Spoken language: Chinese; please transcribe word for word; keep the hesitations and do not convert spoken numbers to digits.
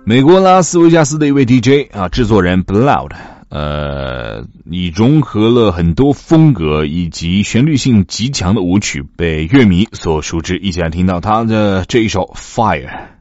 美国拉斯维加斯的一位 D J 啊，制作人 Bloud， 呃，以融合了很多风格以及旋律性极强的舞曲，被乐迷所熟知。一起来听到他的这一首 Fire。